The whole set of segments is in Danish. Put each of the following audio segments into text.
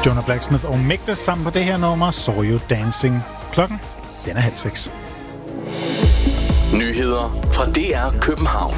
Jonah Blacksmith og Mægtes sammen på det her nummer, Saw You Dancing. Klokken, den er 5:30. Nyheder fra DR København.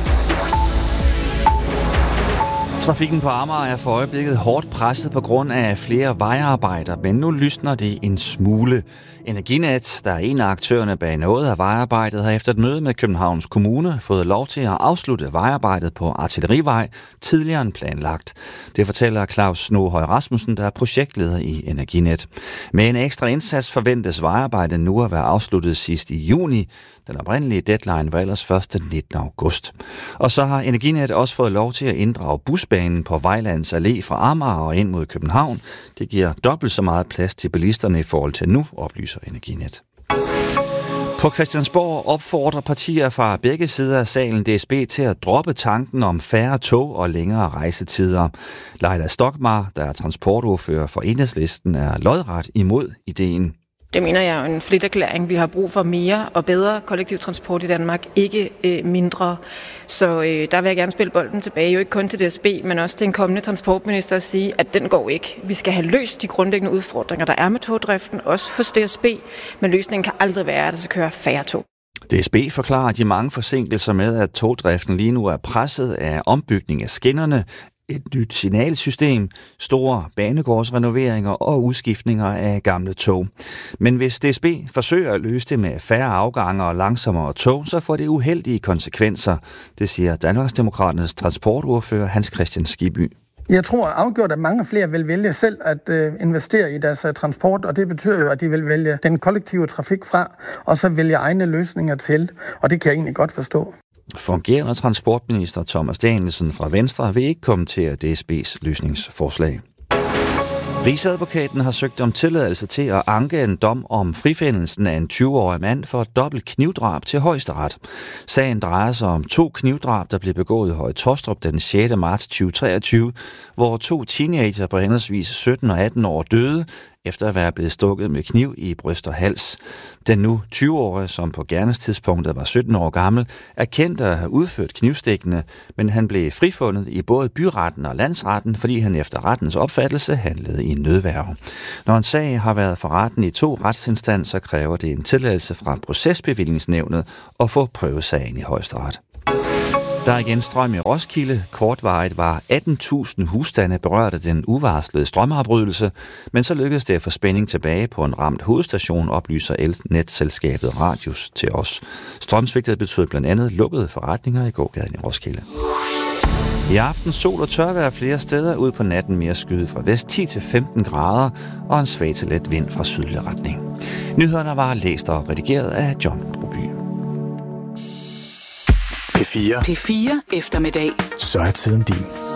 Trafikken på Amager er for øjeblikket hårdt presset på grund af flere vejarbejder, men nu lysner det en smule. Energinet, der er en af aktørerne bag noget af vejarbejdet, har efter et møde med Københavns Kommune fået lov til at afslutte vejarbejdet på Artillerivej tidligere end planlagt. Det fortæller Claus Snohøj Rasmussen, der er projektleder i Energinet. Med en ekstra indsats forventes vejarbejdet nu at være afsluttet sidst i juni. Den oprindelige deadline var ellers først den 19. august. Og så har Energinet også fået lov til at inddrage busbanen på Vejlands Allé fra Amager og ind mod København. Det giver dobbelt så meget plads til bilisterne i forhold til nu, oplyser Energinet. På Christiansborg opfordrer partier fra begge sider af salen DSB til at droppe tanken om færre tog og længere rejsetider. Leila Stokmar, der er transportordfører for Enhedslisten, er lodret imod ideen. Det mener jeg er en fliterklæring. Vi har brug for mere og bedre kollektiv transport i Danmark, ikke mindre. Så der vil jeg gerne spille bolden tilbage, jo ikke kun til DSB, men også til en kommende transportminister at sige, at den går ikke. Vi skal have løst de grundlæggende udfordringer, der er med togdriften, også hos DSB, men løsningen kan aldrig være, at der skal køre færre tog. DSB forklarer de mange forsinkelser med, at togdriften lige nu er presset af ombygning af skinnerne, et nyt signalsystem, store banegårdsrenoveringer og udskiftninger af gamle tog. Men hvis DSB forsøger at løse det med færre afgange og langsommere tog, så får det uheldige konsekvenser. Det siger Danmarksdemokraternes transportordfører Hans Christian Skibby. Jeg tror afgjort, at mange flere vil vælge selv at investere i deres transport, og det betyder jo, at de vil vælge den kollektive trafik fra, og så vælge egne løsninger til, og det kan jeg egentlig godt forstå. Fungerende transportminister Thomas Danielsen fra Venstre vil ikke kommentere DSB's løsningsforslag. Rigsadvokaten har søgt om tilladelse til at anke en dom om frifindelsen af en 20-årig mand for et dobbelt knivdrab til Højesteret. Sagen drejer sig om 2 knivdrab, der blev begået i Høje Taastrup den 6. marts 2023, hvor 2 teenager på henholdsvis 17 og 18 år døde, efter at være blevet stukket med kniv i bryst og hals. Den nu 20-årige, som på gerningstidspunktet var 17 år gammel, er kendt at have udført knivstikkene, men han blev frifundet i både byretten og landsretten, fordi han efter rettens opfattelse handlede i en nødværge. Når en sag har været for retten i 2 retsinstanser, kræver det en tilladelse fra procesbevillingsnævnet at få prøvesagen i Højesteret. Der er igen strøm i Roskilde. Kortvarigt var 18.000 husstande berørt af den uvarslede strømafbrydelse, men så lykkedes det at få spænding tilbage på en ramt hovedstation, oplyser elnetselskabet Radius til os. Strømsvigtet betød blandt andet lukkede forretninger i gågaden i Roskilde. I aften sol og tørvejr flere steder, ud på natten mere skyet fra vest 10-15 grader og en svag til let vind fra sydlig retning. Nyhederne var læst og redigeret af John Broby. P4 eftermiddag. Så er tiden din.